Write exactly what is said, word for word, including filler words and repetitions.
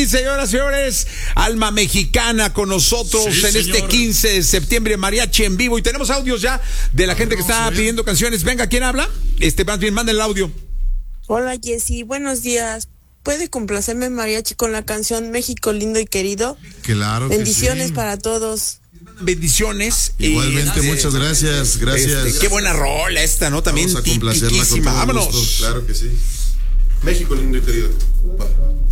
sí, señoras y señores, Alma Mexicana con nosotros Sí, en señor. este quince de septiembre, mariachi en vivo. Y tenemos audios ya de la gente que está pidiendo canciones. Venga, ¿quién habla? Este, más bien, manda el audio. Hola Jessy, buenos días. ¿Puede complacerme mariachi con la canción México lindo y querido? Claro que Bendiciones sí. para todos. Bendiciones. Igualmente, Este, muchas gracias, gracias. este, qué buena rola esta, ¿no? También Vamos a complacerla con tipiquísima. todo Vámonos. gusto. Claro que sí. México lindo y querido. Va.